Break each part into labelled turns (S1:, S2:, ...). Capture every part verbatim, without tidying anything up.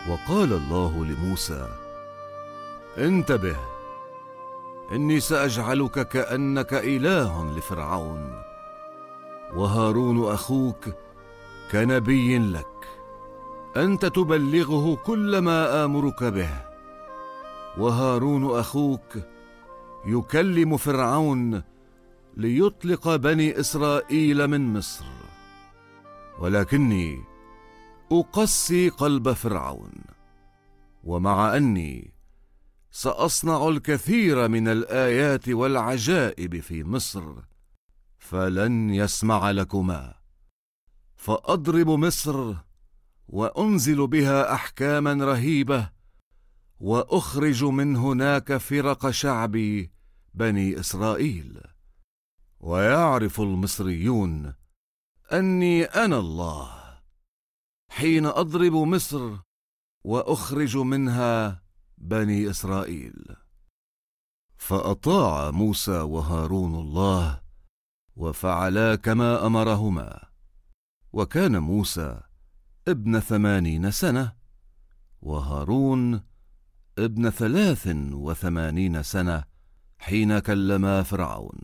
S1: وقال الله لموسى: انتبه، إني سأجعلك كأنك إله لفرعون، وهارون أخوك كنبي لك، أنت تبلغه كل ما آمرك به، وهارون أخوك يكلم فرعون ليطلق بني إسرائيل من مصر، ولكني أقسي قلب فرعون، ومع أني سأصنع الكثير من الآيات والعجائب في مصر فلن يسمع لكما، فأضرب مصر وأنزل بها أحكاما رهيبة، وأخرج من هناك فرق شعبي بني إسرائيل، ويعرف المصريون أني أنا الله حين أضرب مصر وأخرج منها بني إسرائيل. فأطاع موسى وهارون الله وفعلا كما أمرهما. وكان موسى ابن ثمانين سنة، وهارون ابن ثلاث وثمانين سنة حين كلما فرعون.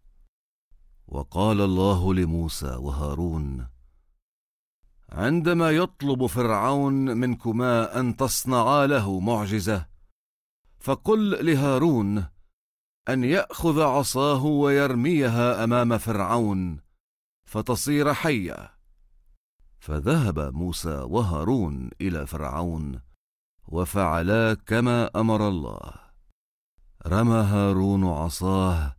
S1: وقال الله لموسى وهارون: عندما يطلب فرعون منكما أن تصنعا له معجزة، فقل لهارون أن يأخذ عصاه ويرميها أمام فرعون فتصير حية. فذهب موسى وهارون إلى فرعون وفعلا كما أمر الله. رمى هارون عصاه